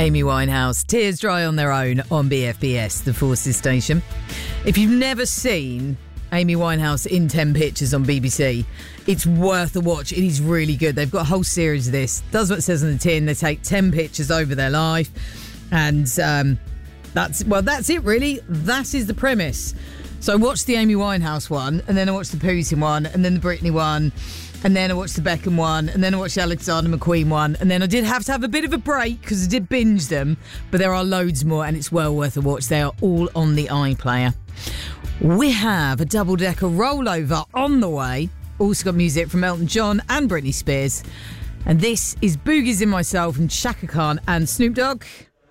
Amy Winehouse, Tears Dry on Their Own on BFBS, the Forces station. If you've never seen Amy Winehouse in 10 pictures on BBC, it's worth a watch. It is really good. They've got a whole series of this. Does what it says on the tin. They take 10 pictures over their life. And that's it, really. That is the premise. So I watched the Amy Winehouse one, and then I watched the Putin one, and then the Britney one, and then I watched the Beckham one, and then I watched the Alexander McQueen one, and then I did have to have a bit of a break because I did binge them, but there are loads more, and it's well worth a watch. They are all on the iPlayer. We have a double-decker rollover on the way. Also got music from Elton John and Britney Spears. And this is Boogies in My Soul from Chaka Khan and Snoop Dogg.